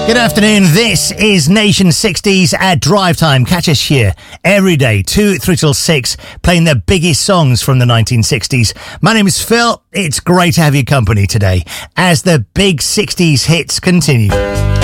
Good afternoon, this is Nation 60s at Drive Time. Catch us here every day, 2 through till 6, playing the biggest songs from the 1960s. My name is Phil. It's great to have your company today as the big 60s hits continue.